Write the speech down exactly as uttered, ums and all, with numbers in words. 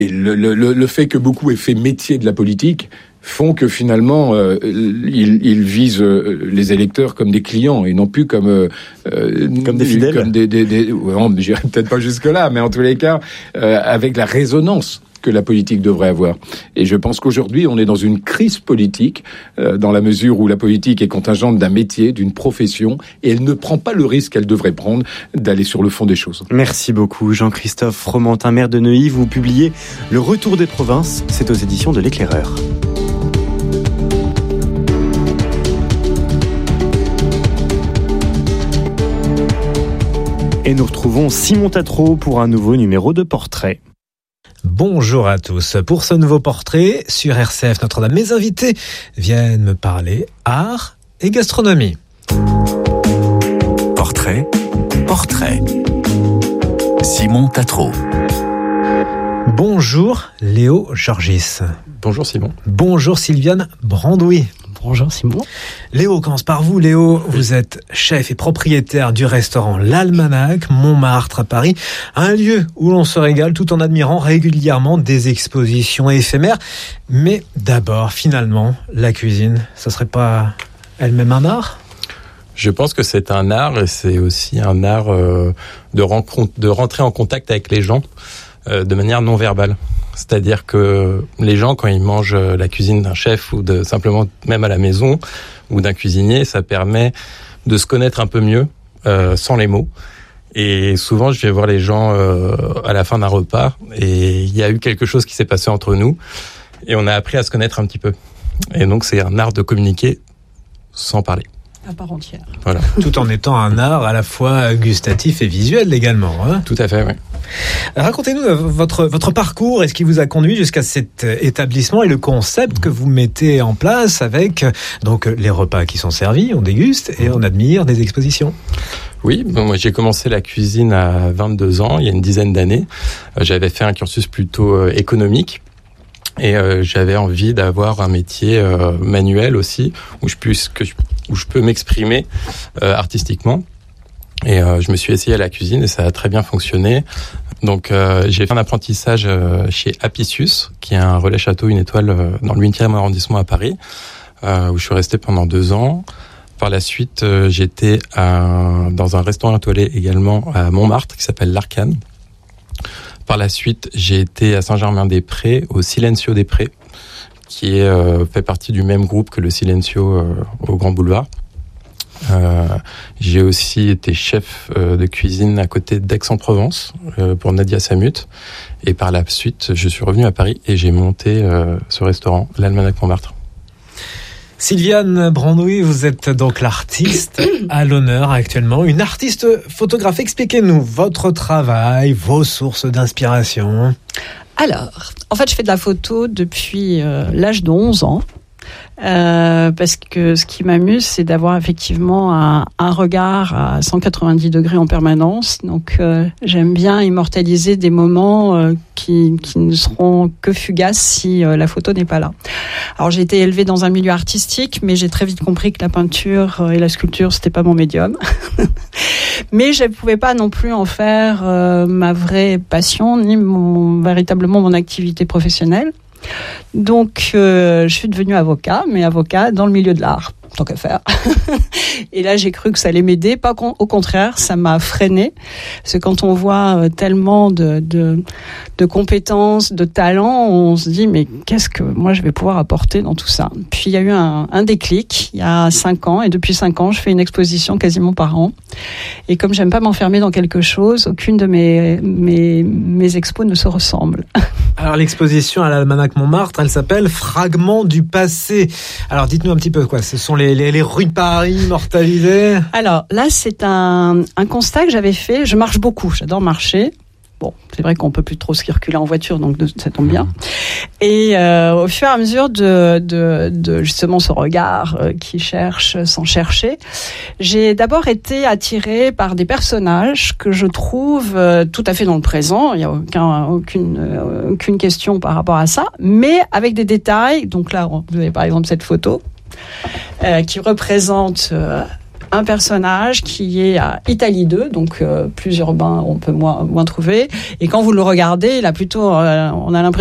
Et le, le, le fait que beaucoup aient fait métier de la politique font que finalement, euh, ils, ils visent euh, les électeurs comme des clients et non plus comme euh, comme des fidèles. Comme des, des, des, ouais, on j'irai peut-être pas jusque là, mais en tous les cas, euh, avec la résonance que la politique devrait avoir. Et je pense qu'aujourd'hui, on est dans une crise politique, euh, dans la mesure où la politique est contingente d'un métier, d'une profession, et elle ne prend pas le risque qu'elle devrait prendre d'aller sur le fond des choses. Merci beaucoup, Jean-Christophe Fromentin, maire de Neuilly. Vous publiez Le Retour des provinces, c'est aux éditions de l'Éclaireur. Et nous retrouvons Simon Tatro pour un nouveau numéro de Portrait. Bonjour à tous. Pour ce nouveau portrait sur R C F Notre-Dame, mes invités viennent me parler art et gastronomie. Portrait, portrait. Simon Tatro. Bonjour Léo Georgis. Bonjour Simon. Bonjour Sylviane Brandouille. Bonjour Simon. Léo, on commence par vous. Léo, vous êtes chef et propriétaire du restaurant L'Almanach, Montmartre à Paris. Un lieu où l'on se régale tout en admirant régulièrement des expositions éphémères. Mais d'abord, finalement, la cuisine, ça serait pas elle-même un art ? Je pense que c'est un art et c'est aussi un art euh, de, rencontre, de rentrer en contact avec les gens euh, de manière non verbale. C'est-à-dire que les gens, quand ils mangent la cuisine d'un chef ou de simplement même à la maison ou d'un cuisinier, ça permet de se connaître un peu mieux euh, sans les mots. Et souvent, je vais voir les gens euh, à la fin d'un repas et il y a eu quelque chose qui s'est passé entre nous et on a appris à se connaître un petit peu. Et donc, c'est un art de communiquer sans parler. À part entière. Voilà. Tout en étant un art à la fois gustatif et visuel également. Hein. Tout à fait, oui. Racontez-nous votre, votre parcours et ce qui vous a conduit jusqu'à cet établissement et le concept que vous mettez en place avec donc les repas qui sont servis, on déguste et on admire des expositions. Oui, bon, moi j'ai commencé la cuisine à vingt-deux ans, il y a une dizaine d'années. J'avais fait un cursus plutôt économique. Et euh, j'avais envie d'avoir un métier euh, manuel aussi, où je puisse que je, où je peux m'exprimer euh, artistiquement. Et euh, je me suis essayé à la cuisine et ça a très bien fonctionné. Donc euh, j'ai fait un apprentissage euh, chez Apicius, qui est un relais château, une étoile euh, dans le huitième arrondissement à Paris, euh, où je suis resté pendant deux ans. Par la suite, euh, j'étais à, dans un restaurant étoilé également à Montmartre, qui s'appelle l'Arcane. Par la suite, j'ai été à Saint-Germain-des-Prés, au Silencio des Prés, qui est, euh, fait partie du même groupe que le Silencio euh, au Grand Boulevard. Euh, j'ai aussi été chef euh, de cuisine à côté d'Aix-en-Provence euh, pour Nadia Samut. Et par la suite, je suis revenu à Paris et j'ai monté euh, ce restaurant, l'Almanach Montmartre. Sylviane Brandouille, vous êtes donc l'artiste à l'honneur actuellement, une artiste photographe. Expliquez-nous votre travail, vos sources d'inspiration. Alors, en fait, je fais de la photo depuis euh, l'âge de onze ans. Euh, parce que ce qui m'amuse, c'est d'avoir effectivement un, un regard à cent quatre-vingt-dix degrés en permanence. Donc, euh, j'aime bien immortaliser des moments euh, qui, qui ne seront que fugaces si euh, la photo n'est pas là. Alors, j'ai été élevée dans un milieu artistique, mais j'ai très vite compris que la peinture et la sculpture, c'était pas mon médium. Mais je ne pouvais pas non plus en faire euh, ma vraie passion, ni mon, véritablement mon activité professionnelle. Donc, euh, je suis devenue avocat, mais avocat dans le milieu de l'art, tant qu'à faire. Et là, j'ai cru que ça allait m'aider. Pas con- au contraire, ça m'a freinée. Parce que quand on voit euh, tellement de, de, de compétences, de talents, on se dit, mais qu'est-ce que moi, je vais pouvoir apporter dans tout ça ? Puis, il y a eu un, un déclic, il y a cinq ans. Et depuis cinq ans, je fais une exposition quasiment par an. Et comme j'aime pas m'enfermer dans quelque chose, aucune de mes, mes, mes expos ne se ressemble. Alors, l'exposition à l'Almanach Montmartre, elle s'appelle Fragments du passé. Alors, dites-nous un petit peu quoi. Ce sont les, les, les rues de Paris immortalisées. Alors là, c'est un, un constat que j'avais fait. Je marche beaucoup, j'adore marcher. Bon, c'est vrai qu'on peut plus trop circuler en voiture, donc ça tombe bien. Et euh, au fur et à mesure de, de, de justement ce regard euh, qui cherche sans chercher, j'ai d'abord été attirée par des personnages que je trouve euh, tout à fait dans le présent. Il n'y a aucun, aucune, euh, aucune question par rapport à ça, mais avec des détails. Donc là, vous avez par exemple cette photo euh, qui représente euh, un personnage qui est à Italie deux, donc euh, plus urbain, on peut moins, moins trouver. Et quand vous le regardez, il a plutôt, euh, on a l'impression